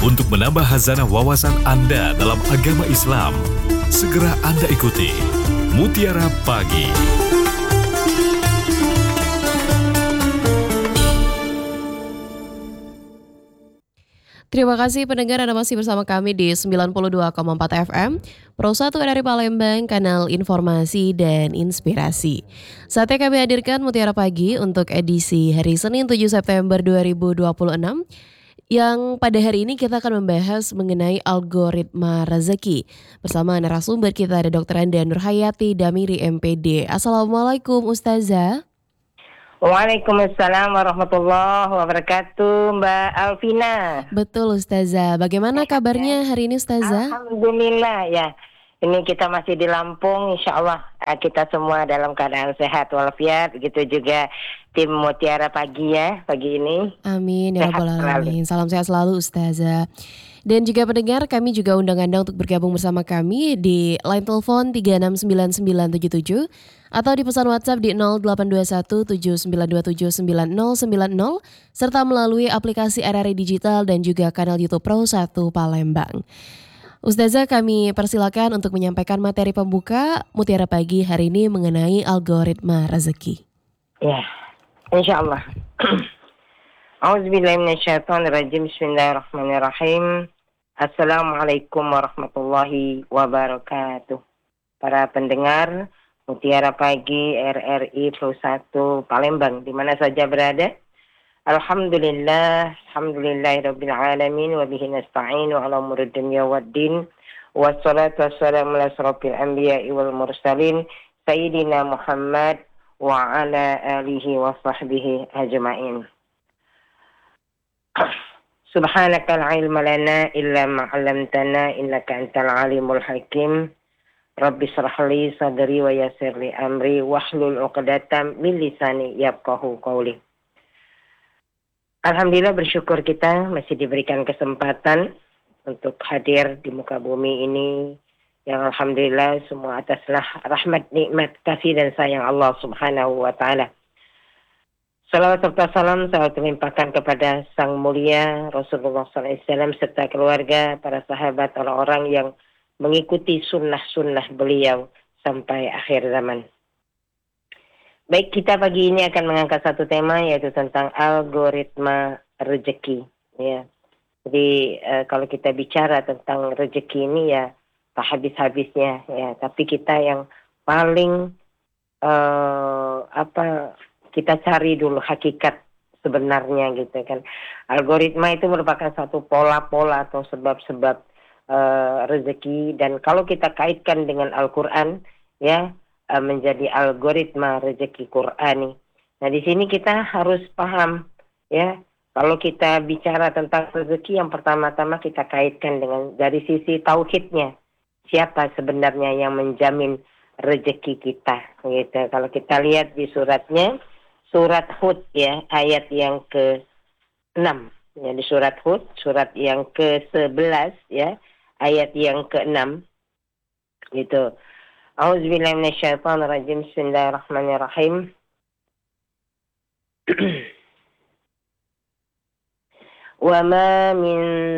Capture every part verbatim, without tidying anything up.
Untuk menambah hazanah wawasan Anda dalam agama Islam, segera Anda ikuti Mutiara Pagi. Terima kasih pendengar, Anda masih bersama kami di sembilan puluh dua koma empat F M, Pro satu dari Palembang, kanal informasi dan inspirasi. Saatnya kami hadirkan Mutiara Pagi untuk edisi hari Senin tujuh September dua ribu dua puluh enam, yang pada hari ini kita akan membahas mengenai algoritma rezeki. Bersama narasumber kita ada Dokter Anda Nurhayati Damiri M P D. Assalamualaikum Ustazah. Waalaikumsalam warahmatullahi wabarakatuh, Mbak Alvina. Betul Ustazah. Bagaimana kabarnya hari ini Ustazah? Alhamdulillah ya. Ini kita masih di Lampung, insya Allah kita semua dalam keadaan sehat walafiat. Begitu juga tim Mutiara Pagi ya pagi ini. Amin ya rabbal alamin. Salam sehat selalu Ustazah. Dan juga pendengar, kami juga undang Anda untuk bergabung bersama kami di line telepon tiga enam sembilan sembilan tujuh tujuh atau di pesan WhatsApp di nol delapan dua satu tujuh sembilan dua tujuh sembilan nol sembilan nol serta melalui aplikasi R R I Digital dan juga kanal YouTube Pro satu Palembang. Ustazah, kami persilakan untuk menyampaikan materi pembuka Mutiara Pagi hari ini mengenai algoritma rezeki. Ya, insya Allah. A'udzubillahiminasyaitonirrajim. Bismillahirrahmanirrahim. Assalamualaikum warahmatullahi wabarakatuh. Para pendengar Mutiara Pagi R R I Pro satu Palembang, di mana saja berada. Alhamdulillah, alhamdulillahirabbil alamin wa bihi nasta'inu ala umuri dunya waddin. Wassalatu wassalamu ala asyrafil anbiya'i wal mursalin sayyidina Muhammad wa ala alihi wa sahbihi ajma'in. Subhanaka la ilma lana illa ma 'allamtana innaka antal alimul hakim. Rabbi shrah li sadri wa yassir li amri wahlul 'uqdatam min lisani yafqahu qawli. Alhamdulillah, bersyukur kita masih diberikan kesempatan untuk hadir di muka bumi ini, yang alhamdulillah semua ataslah rahmat, nikmat, kasih dan sayang Allah Subhanahu wa taala. Salawat serta salam selalu terlimpahkan kepada Sang Mulia Rasulullah sallallahu alaihi wasallam serta keluarga, para sahabat, orang-orang yang mengikuti sunnah-sunnah beliau sampai akhir zaman. Baik, kita pagi ini akan mengangkat satu tema, yaitu tentang algoritma rezeki. Ya, jadi e, kalau kita bicara tentang rezeki ini ya tak habis-habisnya ya. Tapi kita yang paling e, apa kita cari dulu hakikat sebenarnya gitu kan. Algoritma itu merupakan satu pola-pola atau sebab-sebab e, rezeki, dan kalau kita kaitkan dengan Al-Quran ya, menjadi algoritma rezeki Qur'ani. Nah, di sini kita harus paham ya, kalau kita bicara tentang rezeki, yang pertama-tama kita kaitkan dengan dari sisi tauhidnya. Siapa sebenarnya yang menjamin rezeki kita gitu. Kalau kita lihat di suratnya, surat Hud ya, ayat yang ke enam. Ya, di surat Hud, surat yang ke sebelas ya, ayat yang ke enam gitu. A'udzubillahi minasyaitonirrajim. Bismillahirrahmanirrahim. Wa ma min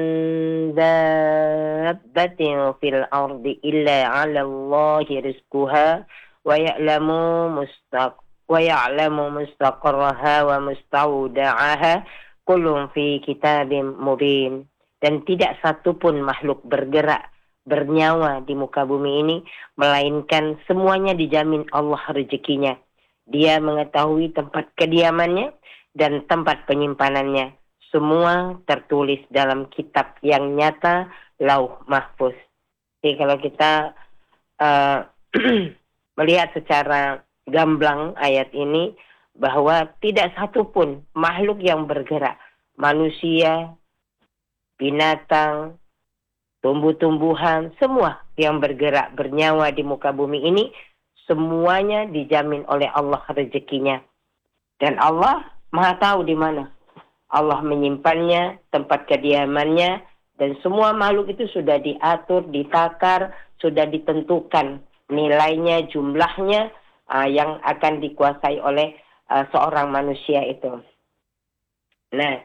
dabbatin fil ardi illa 'ala Allahi rizquha wa ya'lamu mustaq wa ya'lamu mustaqarraha wa mustawda'aha kullun fi kitabim mubin. Dan tidak satu pun makhluk bergerak, bernyawa di muka bumi ini, melainkan semuanya dijamin Allah rezekinya. Dia mengetahui tempat kediamannya dan tempat penyimpanannya. Semua tertulis dalam kitab yang nyata, Lauh Mahfuz. Jadi kalau kita uh, melihat secara gamblang ayat ini, bahwa tidak satu pun makhluk yang bergerak, manusia, binatang, tumbuh-tumbuhan, semua yang bergerak, bernyawa di muka bumi ini, semuanya dijamin oleh Allah rezekinya. Dan Allah Maha tahu di mana Allah menyimpannya, tempat kediamannya, dan semua makhluk itu sudah diatur, ditakar, sudah ditentukan nilainya, jumlahnya uh, yang akan dikuasai oleh uh, seorang manusia itu. Nah,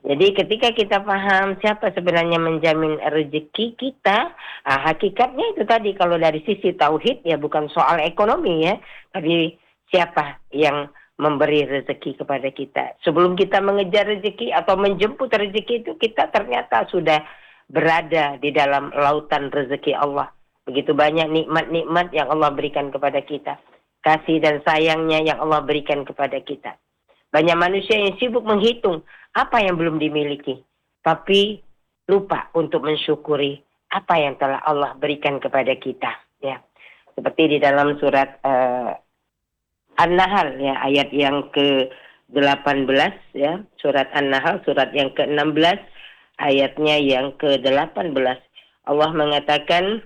Jadi ketika kita paham siapa sebenarnya menjamin rezeki kita, ah, hakikatnya itu tadi kalau dari sisi tauhid ya bukan soal ekonomi ya, tapi siapa yang memberi rezeki kepada kita. Sebelum kita mengejar rezeki atau menjemput rezeki itu kita ternyata sudah berada di dalam lautan rezeki Allah. Begitu banyak nikmat-nikmat yang Allah berikan kepada kita. Kasih dan sayangnya yang Allah berikan kepada kita. Banyak manusia yang sibuk menghitung apa yang belum dimiliki, tapi lupa untuk mensyukuri apa yang telah Allah berikan kepada kita. Ya, seperti di dalam surat uh, An-Nahl ya, ayat yang ke delapan belas ya, surat An-Nahl surat yang ke enam belas ayatnya yang ke delapan belas. Allah mengatakan,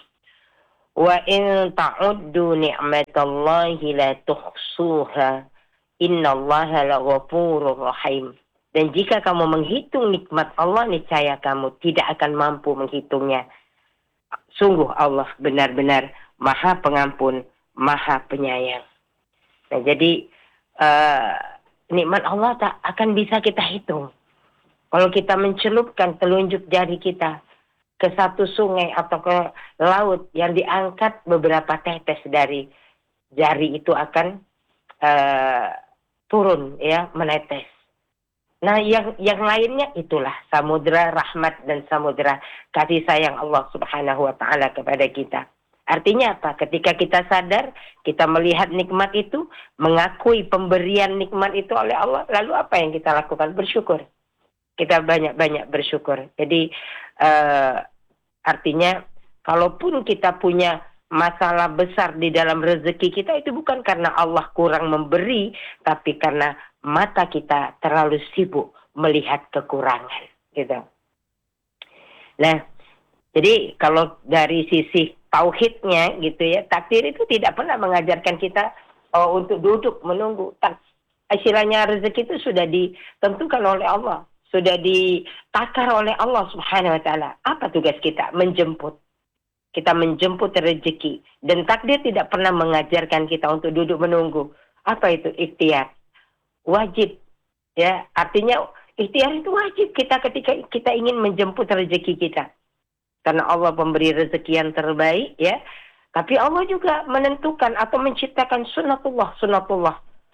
wa in ta'uddu ni'matallahi la tuhsuha innallaha laghafurur rahim. Dan jika kamu menghitung nikmat Allah, niscaya kamu tidak akan mampu menghitungnya. Sungguh Allah benar-benar Maha Pengampun, Maha Penyayang. Nah, jadi uh, nikmat Allah tak akan bisa kita hitung. Kalau kita mencelupkan telunjuk jari kita ke satu sungai atau ke laut yang diangkat beberapa tetes dari jari itu akan uh, turun ya, menetes. Nah, yang yang lainnya itulah samudra rahmat dan samudra kasih sayang Allah Subhanahu wa taala kepada kita. Artinya apa? Ketika kita sadar, kita melihat nikmat itu, mengakui pemberian nikmat itu oleh Allah, lalu apa yang kita lakukan? Bersyukur. Kita banyak-banyak bersyukur. Jadi uh, artinya kalaupun kita punya masalah besar di dalam rezeki kita, itu bukan karena Allah kurang memberi, tapi karena mata kita terlalu sibuk melihat kekurangan, gitu. Nah, jadi kalau dari sisi tauhidnya, gitu ya, takdir itu tidak pernah mengajarkan kita oh, untuk duduk menunggu. Tak, istilahnya rezeki itu sudah ditentukan oleh Allah, sudah ditakar oleh Allah Subhanahu Wa Taala. Apa tugas kita? Menjemput. Kita menjemput rezeki, dan takdir tidak pernah mengajarkan kita untuk duduk menunggu. Apa itu? Ikhtiar. Wajib, ya, artinya ikhtiar itu wajib kita ketika kita ingin menjemput rezeki kita, karena Allah pemberi rezeki yang terbaik, ya. Tapi Allah juga menentukan atau menciptakan sunatullah, sunatullah.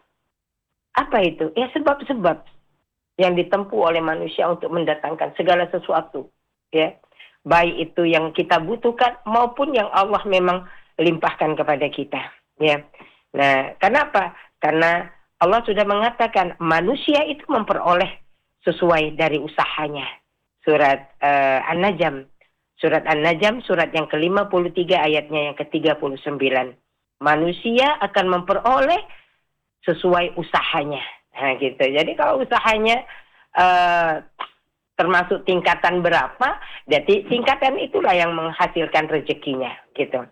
Apa itu? Ya, sebab-sebab yang ditempuh oleh manusia untuk mendatangkan segala sesuatu, ya, baik itu yang kita butuhkan maupun yang Allah memang limpahkan kepada kita, ya. Nah, kenapa? Karena Allah sudah mengatakan manusia itu memperoleh sesuai dari usahanya. Surat uh, An-Najm. Surat An-Najm, surat yang ke lima puluh tiga ayatnya yang ke tiga puluh sembilan. Manusia akan memperoleh sesuai usahanya. Nah, gitu. Jadi kalau usahanya uh, termasuk tingkatan berapa, jadi tingkatan itulah yang menghasilkan rezekinya, gitu.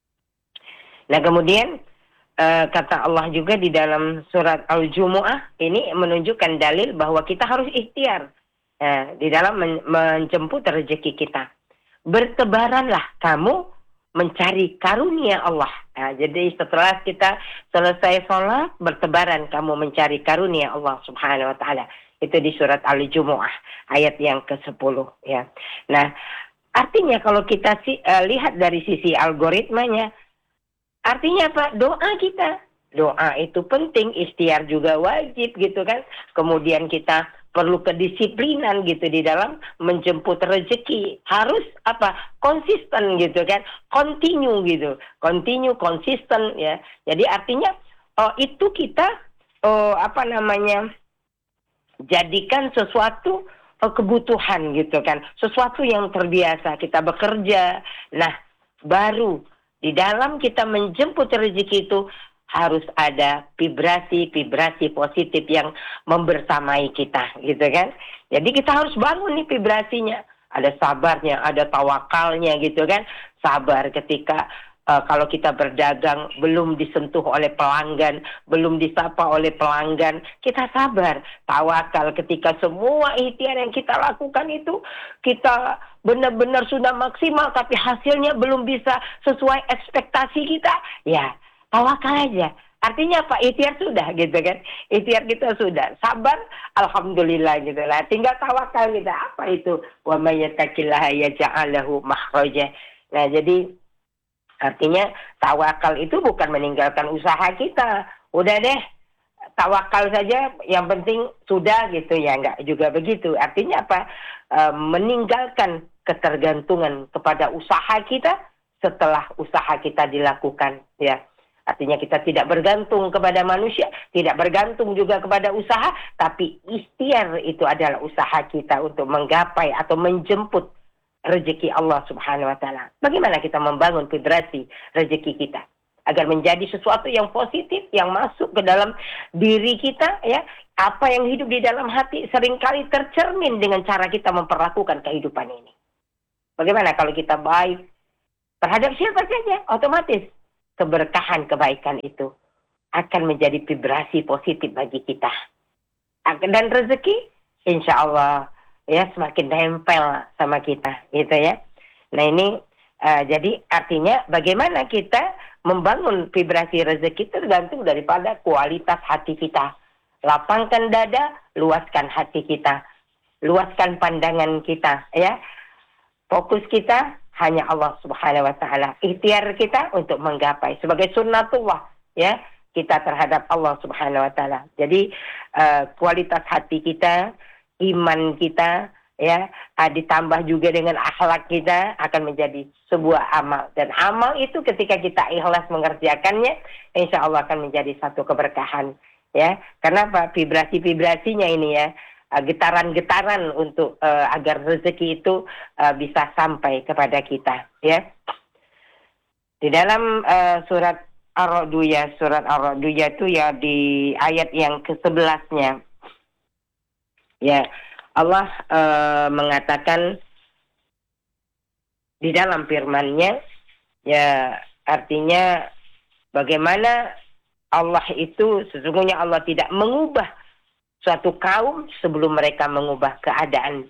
Nah, kemudian Uh, kata Allah juga di dalam surat Al-Jumu'ah, ini menunjukkan dalil bahwa kita harus ikhtiar uh, di dalam men- menjemput rezeki kita. Bertebaranlah kamu mencari karunia Allah. Nah, jadi setelah kita selesai sholat, bertebaran kamu mencari karunia Allah Subhanahu Wa Taala. Itu di surat Al-Jumu'ah ayat yang ke sepuluh. Ya. Nah, artinya kalau kita si, uh, lihat dari sisi algoritmanya, artinya apa? Doa kita. Doa itu penting, ikhtiar juga wajib, gitu kan. Kemudian kita perlu kedisiplinan gitu di dalam menjemput rezeki. Harus apa? Konsisten, gitu kan. Continue gitu. Continue, konsisten, ya. Jadi artinya oh, itu kita oh, apa namanya? jadikan sesuatu oh, kebutuhan, gitu kan. Sesuatu yang terbiasa. Kita bekerja. Nah, baru di dalam kita menjemput rezeki itu harus ada vibrasi-vibrasi positif yang membersamai kita, gitu kan. Jadi kita harus bangun nih vibrasinya. Ada sabarnya, ada tawakalnya, gitu kan. Sabar ketika uh, kalau kita berdagang belum disentuh oleh pelanggan, belum disapa oleh pelanggan, kita sabar. Tawakal ketika semua ikhtiar yang kita lakukan itu kita benar-benar sudah maksimal tapi hasilnya belum bisa sesuai ekspektasi kita, ya tawakal aja. Artinya apa? Ikhtiar sudah gitu kan. Ikhtiar kita sudah. Sabar, alhamdulillah gitu lah. Tinggal tawakal kita. Apa itu? Wa may yattaqillaha yaj'al lahu makhraja. Nah, jadi artinya tawakal itu bukan meninggalkan usaha kita. Udah deh, tawakal saja, yang penting sudah gitu ya, enggak juga begitu. Artinya apa? E, meninggalkan ketergantungan kepada usaha kita setelah usaha kita dilakukan ya. Artinya kita tidak bergantung kepada manusia, tidak bergantung juga kepada usaha, tapi ikhtiar itu adalah usaha kita untuk menggapai atau menjemput rezeki Allah Subhanahu wa taala. Bagaimana kita membangun vibrasi rezeki kita agar menjadi sesuatu yang positif yang masuk ke dalam diri kita ya. Apa yang hidup di dalam hati seringkali tercermin dengan cara kita memperlakukan kehidupan ini. Bagaimana kalau kita baik terhadap siapa saja, otomatis keberkahan kebaikan itu akan menjadi vibrasi positif bagi kita. Dan rezeki insya Allah ya semakin nempel sama kita gitu ya. Nah ini uh, jadi artinya bagaimana kita membangun vibrasi rezeki tergantung daripada kualitas hati kita. Lapangkan dada, luaskan hati kita, luaskan pandangan kita ya. Fokus kita hanya Allah Subhanahu wa taala. Ikhtiar kita untuk menggapai sebagai sunnatullah ya kita terhadap Allah Subhanahu wa taala. Jadi uh, kualitas hati kita, iman kita ya uh, ditambah juga dengan akhlak kita akan menjadi sebuah amal, dan amal itu ketika kita ikhlas mengerjakannya insya Allah akan menjadi satu keberkahan ya. Kenapa? Vibrasi-vibrasinya ini ya, getaran-getaran untuk uh, agar rezeki itu uh, bisa sampai kepada kita ya. Di dalam uh, surat Ar-Ra'd ya, surat Ar-Ra'd itu ya di ayat yang kesebelasnya ya, Allah uh, mengatakan di dalam firman-Nya ya, artinya bagaimana Allah itu sesungguhnya Allah tidak mengubah suatu kaum sebelum mereka mengubah keadaan